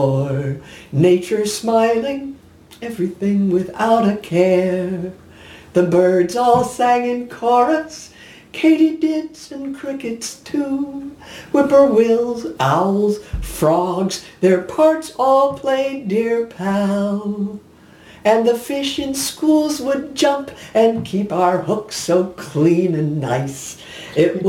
Nature smiling, everything without a care. The birds all sang in chorus, katydids and crickets too. Whippoorwills, owls, frogs, their parts all played dear pal. And the fish in schools would jump and keep our hooks so clean and nice. It